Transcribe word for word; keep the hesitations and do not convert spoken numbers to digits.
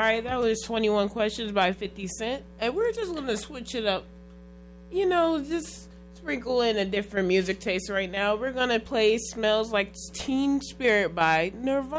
right, that was twenty-one Questions by fifty Cent. And we're just going to switch it up. You know, just sprinkle in a different music taste right now. We're going to play Smells Like Teen Spirit by Nirvana.